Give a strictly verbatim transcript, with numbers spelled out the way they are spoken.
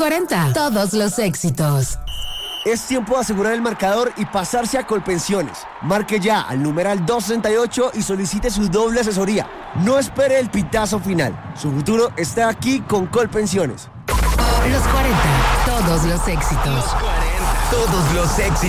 cuarenta, todos los éxitos. Es tiempo de asegurar el marcador y pasarse a Colpensiones. Marque ya al numeral doscientos sesenta y ocho y solicite su doble asesoría. No espere el pitazo final. Su futuro está aquí con Colpensiones. Los cuarenta, todos los éxitos. Los cuarenta, todos los éxitos.